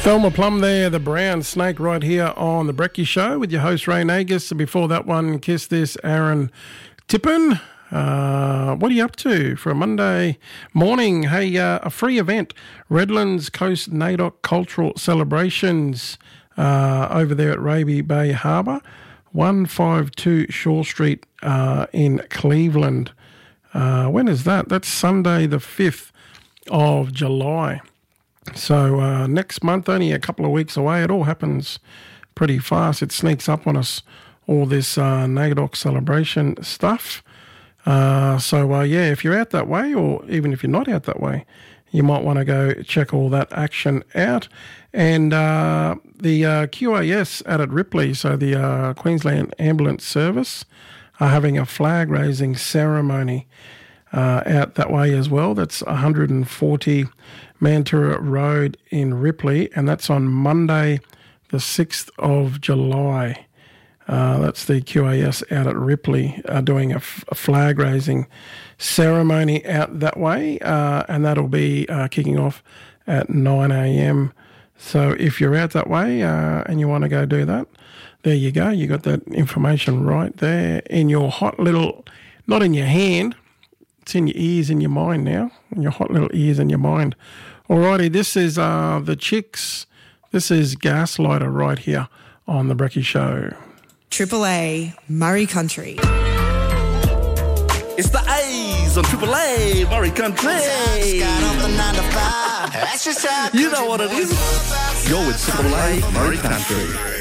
Thelma Plum there, the brown snake right here on the Brekkie Show with your host Ray Nagus. And before that one, Kiss This, Aaron Tippin. What are you up to for a Monday morning? Hey, a free event, Redlands Coast NAIDOC Cultural Celebrations over there at Raby Bay Harbour, 152 Shore Street in Cleveland. When is that? That's Sunday the 5th of July. So next month, only a couple of weeks away. It all happens pretty fast. It sneaks up on us, all this NAIDOC celebration stuff. Yeah, if you're out that way, or even if you're not out that way, you might want to go check all that action out. And the QAS out at Ripley, so the Queensland Ambulance Service, are having a flag-raising ceremony out that way as well. That's 140 Mantura Road in Ripley, and that's on Monday the 6th of July. That's the QAS out at Ripley doing a flag-raising ceremony out that way, and that'll be kicking off at 9 a.m. So if you're out that way and you want to go do that, there you go. You got that information right there in your hot little, not in your hand, it's in your ears and your mind now, in your hot little ears and your mind. Alrighty, this is the Chicks. This is Gaslighter right here on the Brekkie Show. Triple A, Murray Country. It's the A's on Triple A, Murray Country. You know what it is. You're with Triple A, Murray Country.